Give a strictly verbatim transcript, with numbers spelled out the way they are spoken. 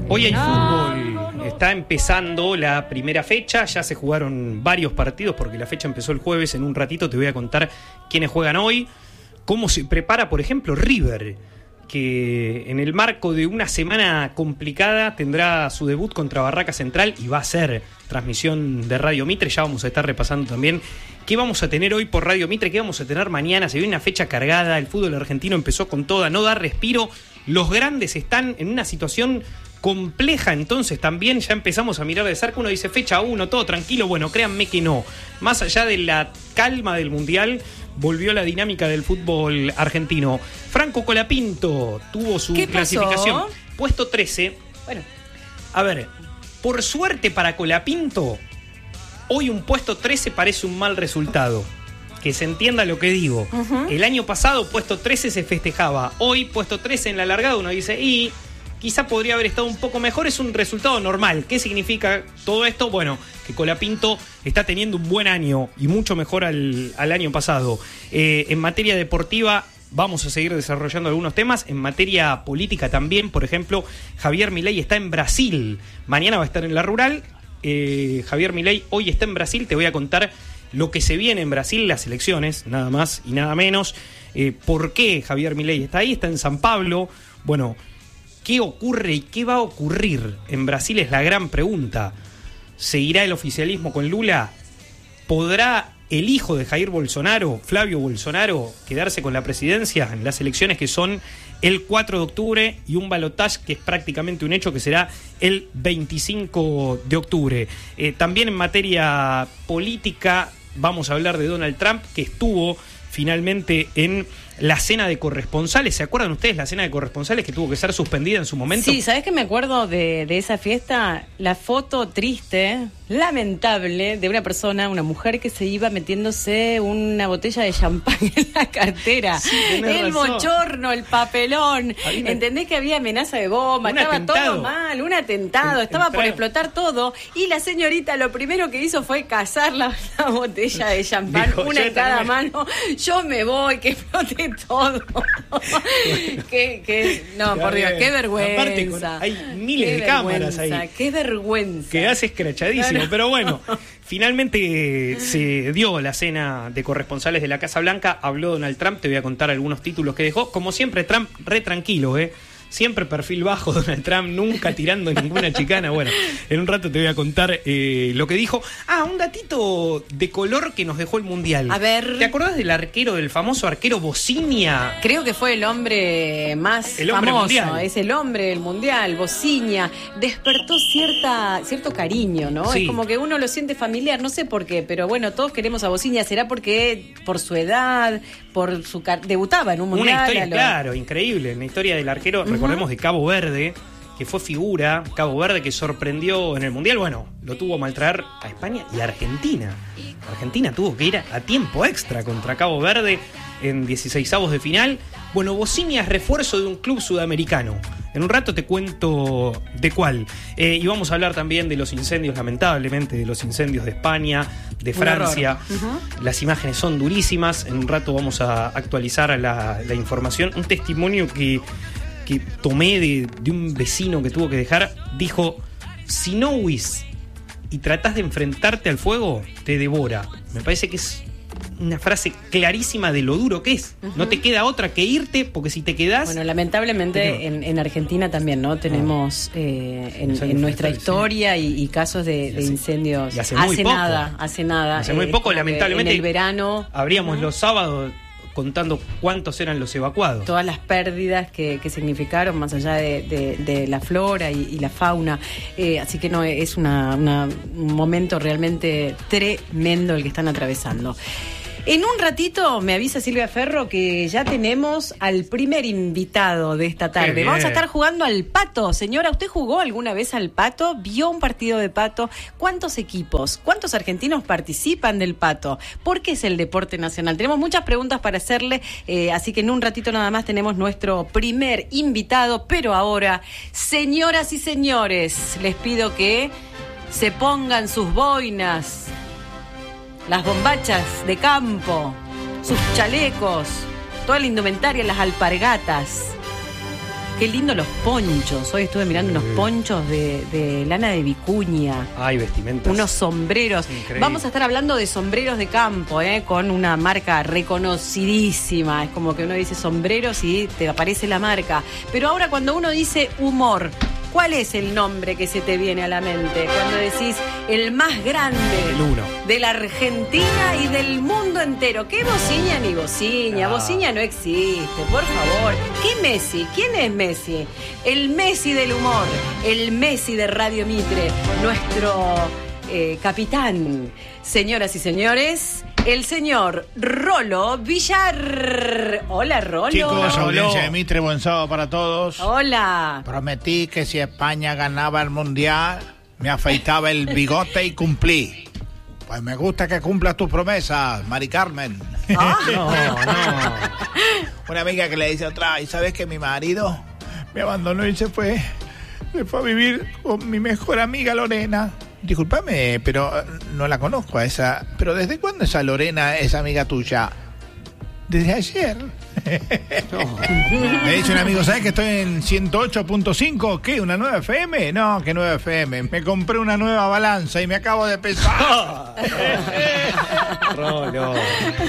Hoy hay fútbol, está empezando la primera fecha, ya se jugaron varios partidos porque la fecha empezó el jueves. En un ratito te voy a contar quiénes juegan hoy, cómo se prepara, por ejemplo, River, que en el marco de una semana complicada tendrá su debut contra Barraca Central y va a ser transmisión de Radio Mitre. Ya vamos a estar repasando también qué vamos a tener hoy por Radio Mitre, qué vamos a tener mañana. Se viene una fecha cargada, el fútbol argentino empezó con toda, no da respiro, los grandes están en una situación compleja, entonces también ya empezamos a mirar de cerca. Uno dice fecha uno, todo tranquilo. Bueno, créanme que no. Más allá de la calma del Mundial, volvió la dinámica del fútbol argentino. Franco Colapinto tuvo su clasificación. Puesto trece. Bueno, a ver, por suerte para Colapinto, hoy un puesto trece parece un mal resultado. Que se entienda lo que digo. Uh-huh. El año pasado, puesto trece se festejaba. Hoy, puesto trece en la largada, uno dice, y quizá podría haber estado un poco mejor. Es un resultado normal. ¿Qué significa todo esto? Bueno, que Colapinto está teniendo un buen año y mucho mejor al, al año pasado. Eh, en materia deportiva vamos a seguir desarrollando algunos temas. En materia política también, por ejemplo, Javier Milei está en Brasil. Mañana va a estar en la rural. Eh, Javier Milei hoy está en Brasil. Te voy a contar lo que se viene en Brasil, las elecciones, nada más y nada menos. Eh, ¿Por qué Javier Milei está ahí? Está en San Pablo. Bueno, ¿qué ocurre y qué va a ocurrir en Brasil? Es la gran pregunta. ¿Seguirá el oficialismo con Lula? ¿Podrá el hijo de Jair Bolsonaro, Flavio Bolsonaro, quedarse con la presidencia en las elecciones que son el cuatro de octubre y un balotaje que es prácticamente un hecho que será el veinticinco de octubre? Eh, también en materia política vamos a hablar de Donald Trump, que estuvo finalmente en la cena de corresponsales. ¿Se acuerdan ustedes la cena de corresponsales que tuvo que ser suspendida en su momento? Sí, ¿sabés qué me acuerdo de, de esa fiesta? La foto triste, lamentable, de una persona, una mujer que se iba metiéndose una botella de champán en la cartera. Sí, el razón. Bochorno, el papelón. Una... ¿Entendés que había amenaza de bomba? Estaba atentado. Todo mal, un atentado, en, estaba entraron. por explotar todo. Y la señorita lo primero que hizo fue cazar la, la botella de champán, Dijo, una en cada mano. Yo me voy, que explote todo. que, que, no, por Dios, qué vergüenza. Aparte, con, hay miles de cámaras ahí. Qué vergüenza. Quedás escrachadísimo, claro. Pero bueno, finalmente se dio la cena de corresponsales de la Casa Blanca. Habló Donald Trump, te voy a contar algunos títulos que dejó. Como siempre, Trump re tranquilo, ¿eh? Siempre perfil bajo Donald Trump, nunca tirando ninguna chicana. Bueno, en un rato te voy a contar eh, lo que dijo. Ah, un datito de color que nos dejó el Mundial. A ver. ¿Te acordás del arquero, del famoso arquero Bociña? Creo que fue el hombre más el hombre famoso. Mundial. Es el hombre del Mundial, Bociña. Despertó cierta, cierto cariño, ¿no? Sí. Es como que uno lo siente familiar, no sé por qué, pero bueno, todos queremos a Bociña. ¿Será porque por su edad, por su... Car- debutaba en un Mundial? Una historia, lo... claro, increíble. Una historia del arquero... Uh-huh. Recordemos de Cabo Verde, que fue figura, Cabo Verde que sorprendió en el Mundial. Bueno, lo tuvo a maltraer a España y a Argentina. Argentina tuvo que ir a, a tiempo extra contra Cabo Verde en dieciseisavos de final. Bueno, Bociña es refuerzo de un club sudamericano. En un rato te cuento de cuál. Eh, y vamos a hablar también de los incendios, lamentablemente, de los incendios de España, de Francia. Uh-huh. Las imágenes son durísimas. En un rato vamos a actualizar la, la información. Un testimonio que... que tomé de, de un vecino que tuvo que dejar, dijo: si no huís y tratás de enfrentarte al fuego, te devora. Me parece que es una frase clarísima de lo duro que es. Uh-huh. No te queda otra que irte, porque si te quedás... Bueno, lamentablemente en, en Argentina también, ¿no? Tenemos eh, en, en nuestra historia sí. y, y casos de, de incendios. Y hace muy hace poco. nada, hace nada. Hace muy poco, lamentablemente. En el verano... Abríamos uh-huh. los sábados contando cuántos eran los evacuados. Todas las pérdidas que, que significaron, más allá de, de, de la flora y, y la fauna. Eh, así que no, es una, una, un momento realmente tremendo el que están atravesando. En un ratito me avisa Silvia Ferro que ya tenemos al primer invitado de esta tarde. Vamos a estar jugando al pato. Señora, ¿usted jugó alguna vez al pato? ¿Vio un partido de pato? ¿Cuántos equipos? ¿Cuántos argentinos participan del pato? ¿Por qué es el deporte nacional? Tenemos muchas preguntas para hacerle, eh, así que en un ratito nada más tenemos nuestro primer invitado. Pero ahora, señoras y señores, les pido que se pongan sus boinas, las bombachas de campo, sus chalecos, toda la indumentaria, las alpargatas. Qué lindo los ponchos. Hoy estuve mirando unos ponchos de, de lana de vicuña. Ay, vestimentas. Unos sombreros. Increíble. Vamos a estar hablando de sombreros de campo, ¿eh? Con una marca reconocidísima. Es como que uno dice sombreros y te aparece la marca. Pero ahora cuando uno dice humor, ¿cuál es el nombre que se te viene a la mente? Cuando decís el más grande El uno. de la Argentina y del mundo entero. ¿Qué Bociña ni Bociña? Ah. Bociña no existe, por favor. ¿Qué Messi? ¿Quién es Messi? El Messi del humor, el Messi de Radio Mitre, nuestro eh, capitán. Señoras y señores, el señor Rolo Villar. Hola, Rolo. Chicos, Hola, audiencia Rolo. de Mitre, buen sábado para todos. Hola. Prometí que si España ganaba el Mundial, me afeitaba el bigote y cumplí. Pues me gusta que cumplas tus promesas, Mari Carmen. Ah. No, no. Una amiga que le dice a otra, ¿y sabes que mi marido me abandonó y se fue? Se fue a vivir con mi mejor amiga Lorena. Discúlpame, pero no la conozco a esa. ¿Pero desde cuándo esa Lorena es amiga tuya? Desde ayer. Me dice un amigo, ¿sabes que estoy en ciento ocho punto cinco? ¿Qué? ¿Una nueva F M? No, que nueva F M. Me compré una nueva balanza y me acabo de pesar. Rolo.